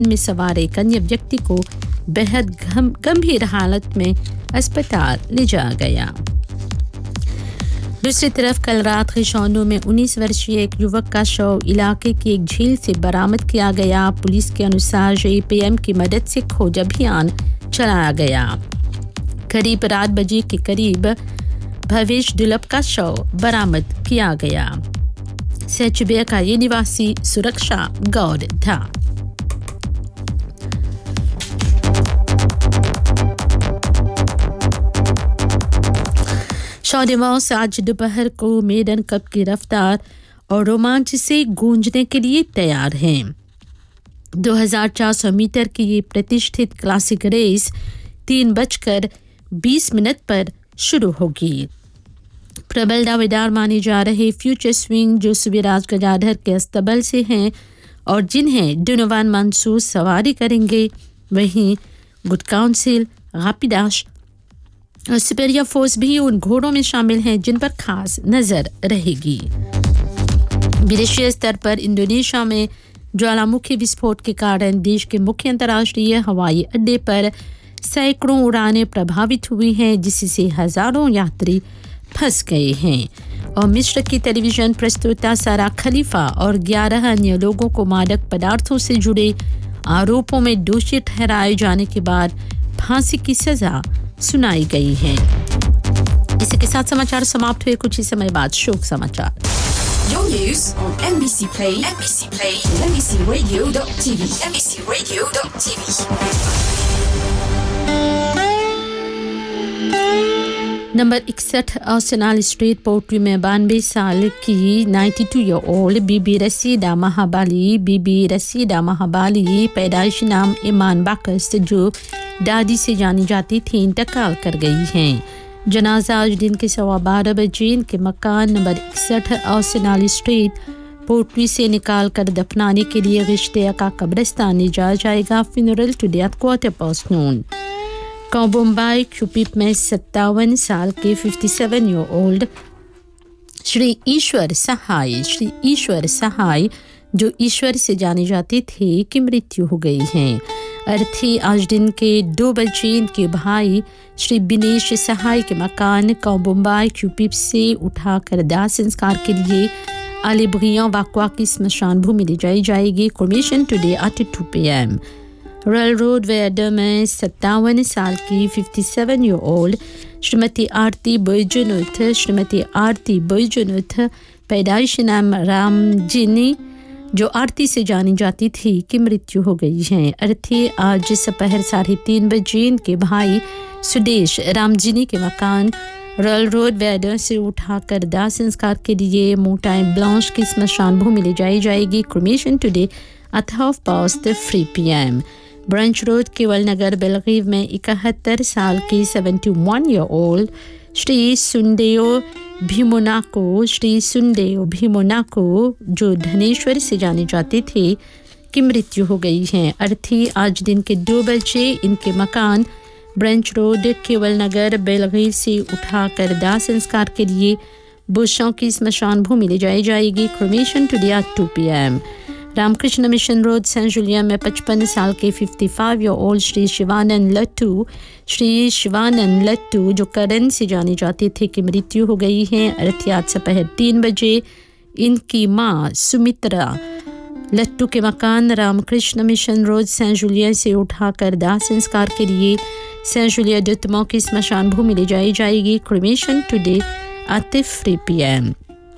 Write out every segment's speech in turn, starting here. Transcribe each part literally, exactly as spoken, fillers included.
में सवार एक अन्य व्यक्ति को बेहद गंभीर हालत में अस्पताल ले जाया गया। दूसरी तरफ कल रात खिशौंदू में उन्नीस वर्षीय एक युवक का शव इलाके की एक झील से बरामद किया गया। पुलिस के अनुसार जे पी एम की मदद से खोज अभियान चलाया गया। करीब रात बजे के करीब भवेश दुलप का शव बरामद किया गया। सचबे का ये निवासी सुरक्षा गार्ड था। शौदेवास आज दोपहर को मेडन कप की रफ्तार और रोमांच से गूंजने के लिए तैयार हैं। दो हज़ार चार सौ मीटर की ये प्रतिष्ठित क्लासिक रेस तीन बजकर बीस मिनट पर शुरू होगी। प्रबल दावेदार माने जा रहे फ्यूचर स्विंग जो सुबेराज गजाधर के अस्तबल से हैं और जिन्हें डोनोवान मंसूर सवारी करेंगे, वहीं गुड काउंसिल, रापिडाश और सुपेरियर फोर्स भी उन घोड़ों में शामिल हैं जिन पर खास नजर रहेगी। विदेशी स्तर पर इंडोनेशिया में ज्वालामुखी विस्फोट के कारण देश के मुख्य अंतर्राष्ट्रीय हवाई अड्डे पर सैकड़ों उड़ानें प्रभावित हुई हैं, जिससे हजारों यात्री फंस गए हैं। और मिस्र की टेलीविजन प्रस्तुता सारा खलीफा और ग्यारह अन्य लोगों को मादक पदार्थों से जुड़े आरोपों में दोषी ठहराए जाने के बाद फांसी की सजा सुनाई गई है। इसी के साथ समाचार समाप्त हुए। कुछ ही समय बाद शोक समाचार। Your news on M B C Play, M B C Play, M B C Radio dot T V, M B C Radio dot T V। Number इकसठ आर्सेनल स्ट्रीट पोर्ट्री में बानवे साल की बानवे ईयर ओल्ड बीबी रसीदा महाबाली बीबी रसीदा महाबाली पैदाइशी नाम ईमान बाकस जो दादी से जानी जाती थी, इंतकाल कर गई हैं। जनाजा आज दिन के सवा बारह बजे इनके मकान नंबर इकसठ आर्सेनल स्ट्रीट पोर्ट्री से निकाल कर दफनाने के लिए रिश्ते का कब्रिस्तान ले जाया जाएगा। Funeral today at quarter past noon. Mumbai क्यूपिप में सत्तावन साल के सत्तावन ईयर ओल्ड श्री ईश्वर सहाय श्री ईश्वर सहाय जो ईश्वर से जाने जाते थे की मृत्यु हो गई है। अर्थी आज दिन के दो बजे इनके भाई श्री बिनेश सहाय के मकान मुंबई क्यूपिप से उठाकर दाह संस्कार के लिए अलीब्रियां वाकवा की स्मशान भूमि ले जाई जाएगी। Cremation today at to P M. Royal road Vader में सत्तावन साल की सत्तावन ईयर ओल्ड श्रीमती आरती बैजनुथ श्रीमती आरती बैजनुथ पैदाइशी नाम रामजिनी जो आरती से जानी जाती थी की मृत्यु हो गई है। अर्थी आज दोपहर साढ़े तीन बजे इनके भाई सुदेश रामजिनी के मकान रॉयल रोड वेडर से उठाकर दाह संस्कार के लिए मोटाई ब्लांच की स्मशान भूमि ले जाई जाएगी। Cremation today at half past three P M. Brunch road केवल नगर बेलगीव में इकहत्तर साल की इकहत्तर ईयर ओल्ड श्री सुंदेओ भीमोनाको श्री सुंदेओ भीमोनाको जो धनेश्वर से जाने जाते थे की मृत्यु हो गई है। अर्थी आज दिन के दो बजे इनके मकान ब्रंच रोड केवल नगर बेलगीव से उठाकर दाह संस्कार के लिए बुशों की स्मशान भूमि ले जाई जाएगी। Cremation today at to P M. Ramakrishna mission road Saint Julia में पचपन साल के पचपन ईयर ओल्ड श्री शिवानंद लट्टू श्री शिवानंद लट्टू जो करण से जाने जाते थे की मृत्यु हो गई है। अर्थी आज दोपहर तीन बजे इनकी मां सुमित्रा लट्टू के मकान Ramakrishna mission road Saint Julia से उठाकर दाह संस्कार के लिए सेंट जूलिया दुतमो की स्मशान भूमि ले जाई जाएगी। Cremation today at three P M.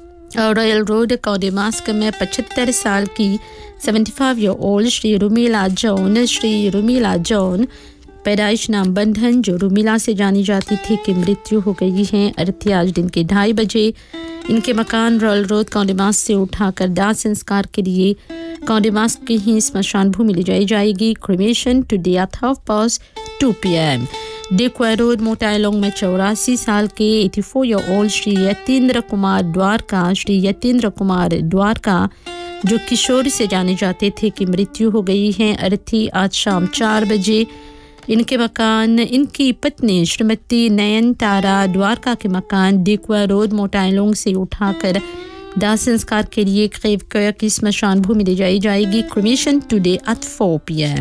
और रॉयल रोड कौडेमास्क में पचहत्तर साल की पचहत्तर year old Shri Rumila John Shri Rumila John पैदाइश नाम बंधन जो रुमिला से जानी जाती थी की मृत्यु हो गई है। अर्थी आज दिन के ढाई बजे इनके मकान रॉयल रोड कौडेमास्क से उठाकर दाह संस्कार के लिए कौडेमास्क की ही स्मशान भूमि ले जाई जाएगी। Cremation today at half past to P M. डेक्वा road मोटाइलोंग में चौरासी साल के चौरासी ईयर ओल्ड श्री यतीन्द्र कुमार द्वारका श्री यतीन्द्र कुमार द्वारका जो किशोर से जाने जाते थे की मृत्यु हो गई है। अर्थी आज शाम चार बजे इनके मकान इनकी पत्नी श्रीमती नयन तारा द्वारका के मकान डेक्वा रोड मोटाइलोंग से उठाकर दाह संस्कार के लिए क्रेव की स्मशान भूमि ले जाई जाएगी। Cremation today at four P M.